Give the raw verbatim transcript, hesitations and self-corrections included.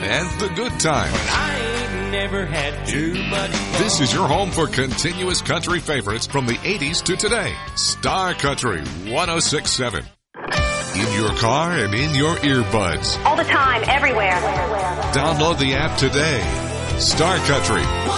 and the good times. I ain't never had too much fun. This is your home for continuous country favorites from the eighties to today. Star Country one oh six point seven. In your car and in your earbuds. All the time, everywhere. Download the app today. Star Country